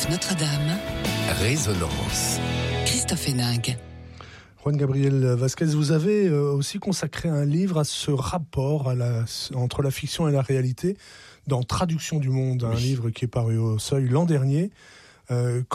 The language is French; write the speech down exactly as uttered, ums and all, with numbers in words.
Résonance Notre-Dame. Résonance. Christophe Héningue. Juan Gabriel Vasquez, vous avez aussi consacré un livre à ce rapport à la, entre la fiction et la réalité dans Traduction du monde, un oui. livre qui est paru au Seuil l'an dernier. Euh,